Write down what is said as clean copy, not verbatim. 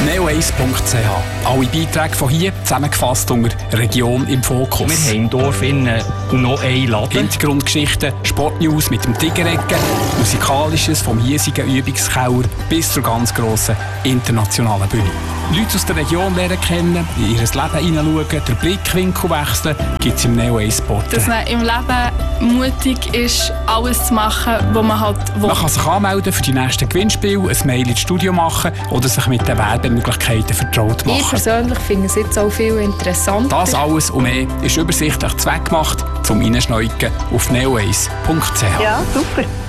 neoace.ch. Alle Beiträge von hier zusammengefasst unter Region im Fokus. Wir haben im Dorf noch einen Laden. Hintergrundgeschichten, Sportnews mit dem Tigerecke, Musikalisches vom hiesigen Übungskeller bis zur ganz grossen internationalen Bühne. Leute aus der Region lernen kennen, in ihr Leben hineinschauen, den Blickwinkel wechseln, gibt es im Neo-Ace-Spot. Dass man im Leben mutig ist, alles zu machen, was man halt will. Man kann sich anmelden für die nächsten Gewinnspiele, ein Mail ins Studio machen oder sich mit den Werbemöglichkeiten vertraut machen. Ich persönlich finde es jetzt auch viel interessanter. Das alles und mehr ist übersichtlich zweckgemacht zum Reinschneuken auf neoace.ch. Ja, super.